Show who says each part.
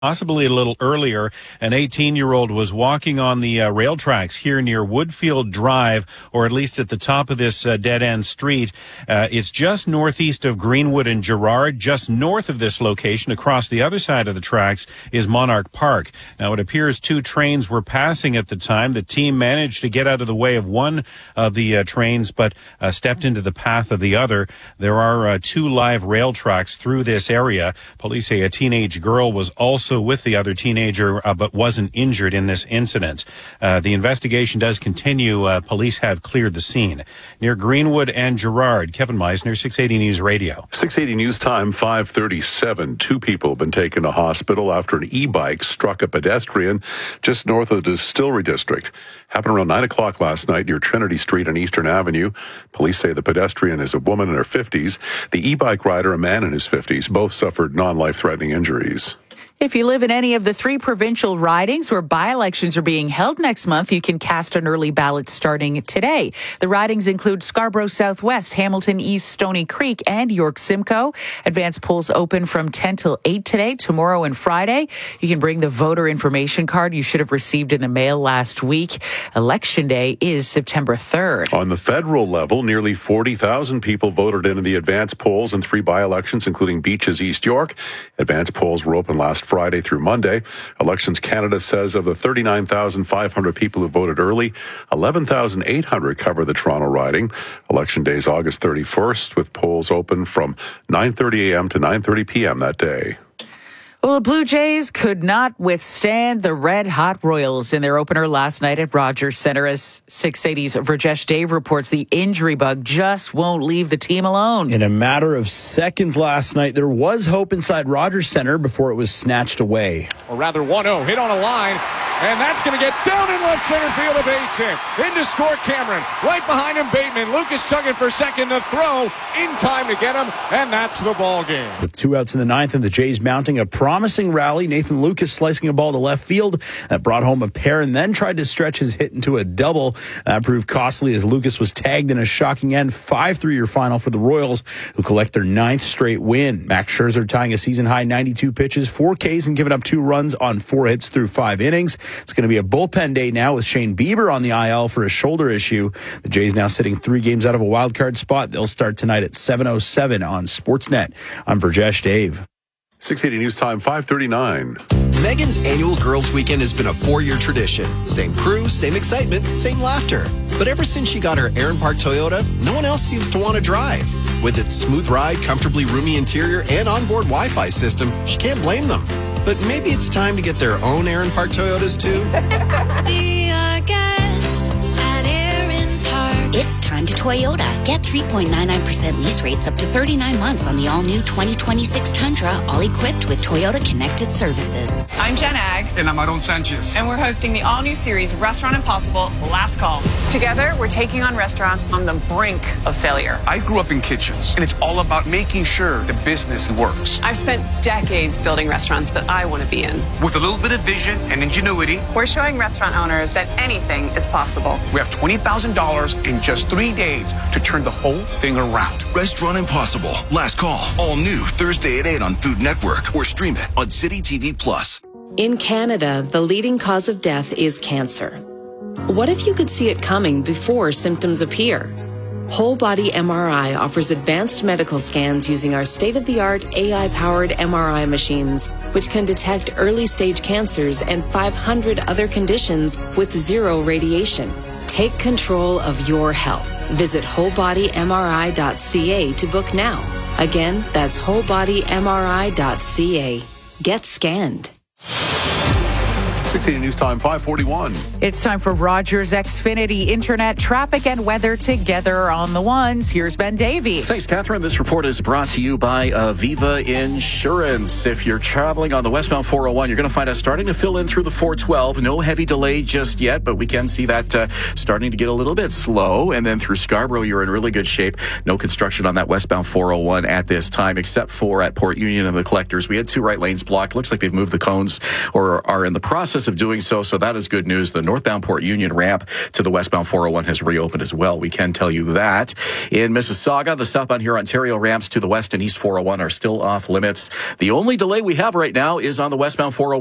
Speaker 1: Possibly a little earlier, an 18-year-old was walking on the rail tracks here near Woodfield Drive, or at least at the top of this dead-end street. It's just northeast of Greenwood and Gerrard. Just north of this location, across the other side of the tracks, is Monarch Park. Now, it appears two trains were passing at the time. The team managed to get out of the way of one of the trains, but stepped into the path of the other. There are two live rail tracks through this area. Police say a teenage girl was also with the other teenager, but wasn't injured in this incident. The investigation does continue. Police have cleared the scene. Near Greenwood and Gerrard, Kevin Meisner, 680 News Radio.
Speaker 2: 680 News Time, 5:37. Two people have been taken to hospital after an e-bike struck a pedestrian just north of the Distillery District. Happened around 9 o'clock last night near Trinity Street and Eastern Avenue. Police say the pedestrian is a woman in her 50s. The e-bike rider, a man in his 50s. Both suffered non-life-threatening injuries.
Speaker 3: If you live in any of the three provincial ridings where by-elections are being held next month, you can cast an early ballot starting today. The ridings include Scarborough Southwest, Hamilton East, Stony Creek, and York Simcoe. Advanced polls open from 10 till 8 today, tomorrow and Friday. You can bring the voter information card you should have received in the mail last week. Election day is September 3rd.
Speaker 2: On the federal level, nearly 40,000 people voted in the advanced polls in three by-elections, including Beaches East York. Advanced polls were open last Friday through Monday. Elections Canada says of the 39,500 people who voted early, 11,800 cover the Toronto riding. Election day is August 31st, with polls open from 9:30 a.m. to 9:30 p.m. that day.
Speaker 3: Well, the Blue Jays could not withstand the red-hot Royals in their opener last night at Rogers Centre. As 680's Verjesh Dave reports, the injury bug just won't leave the team alone.
Speaker 4: In a matter of seconds last night, there was hope inside Rogers Centre before it was snatched away.
Speaker 5: Or rather 1-0, hit on a line, and that's going to get down in left center field, a base hit. In to score Cameron. Right behind him, Bateman. Lucas chugging for second. The throw in time to get him, and that's the ball game.
Speaker 4: With two outs in the ninth and the Jays mounting a promising rally, Nathan Lucas slicing a ball to left field that brought home a pair and then tried to stretch his hit into a double. That proved costly as Lucas was tagged in a shocking end 5-3 your final for the Royals, who collect their ninth straight win. Max Scherzer tying a season-high 92 pitches, 4 Ks, and giving up 2 runs on 4 hits through 5 innings. It's going to be a bullpen day now with Shane Bieber on the IL for a shoulder issue. The Jays now sitting 3 games out of a wild card spot. They'll start tonight at 7:07 on Sportsnet. I'm Verjesh Dave.
Speaker 2: 680 News Time, 5:39.
Speaker 6: Megan's annual Girls Weekend has been a 4-year tradition. Same crew, same excitement, same laughter. But ever since she got her Aaron Park Toyota, no one else seems to want to drive. With its smooth ride, comfortably roomy interior, and onboard Wi-Fi system, she can't blame them. But maybe it's time to get their own Aaron Park Toyotas too.
Speaker 7: Be our guest at Aaron Park.
Speaker 8: It's time to Toyota. Get 3.99% lease rates up to 39 months on the all-new 2026 Tundra, all equipped with Toyota Connected Services.
Speaker 9: I'm Jen Ag.
Speaker 10: And I'm Aaron Sanchez.
Speaker 9: And we're hosting the all-new series Restaurant Impossible, Last Call. Together, we're taking on restaurants on the brink of failure.
Speaker 10: I grew up in kitchens, and it's all about making sure the business works.
Speaker 9: I've spent decades building restaurants that I want to be in.
Speaker 10: With a little bit of vision and ingenuity,
Speaker 9: we're showing restaurant owners that anything is possible.
Speaker 10: We have $20,000 in just 3 days to turn the whole thing around.
Speaker 11: Restaurant Impossible, Last Call, all new Thursday at 8 on Food Network, or stream it on City TV Plus.
Speaker 12: In Canada, the leading cause of death is cancer. What if you could see it coming before symptoms appear? Whole Body MRI offers advanced medical scans using our state-of-the-art AI-powered MRI machines, which can detect early-stage cancers and 500 other conditions with 0 radiation. Take control of your health. Visit wholebodymri.ca to book now. Again, that's wholebodymri.ca. Get scanned.
Speaker 2: 680 News Time, 5:41.
Speaker 3: It's time for Rogers Xfinity Internet traffic and weather together on the ones. Here's Ben Davey.
Speaker 13: Thanks, Catherine. This report is brought to you by Aviva Insurance. If you're traveling on the westbound 401, you're going to find us starting to fill in through the 412. No heavy delay just yet, but we can see that starting to get a little bit slow. And then through Scarborough, you're in really good shape. No construction on that westbound 401 at this time, except for at Port Union and the Collectors. We had 2 right lanes blocked. Looks like they've moved the cones or are in the process process of doing so that is good news. The northbound Port Union ramp to the westbound 401 has reopened as well. We can tell you that. In Mississauga, the southbound Huron-Ontario ramps to the west and east 401 are still off limits. The only delay we have right now is on the westbound 401